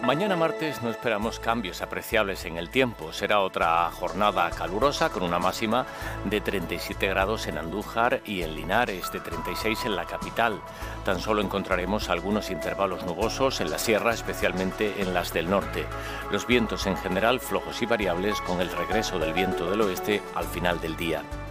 Mañana martes no esperamos cambios apreciables en el tiempo. Será otra jornada calurosa con una máxima de 37 grados en Andújar y en Linares, de 36 en la capital. Tan solo encontraremos algunos intervalos nubosos en la sierra, especialmente en las del norte. Los vientos en general flojos y variables, con el regreso del viento del oeste al final del día.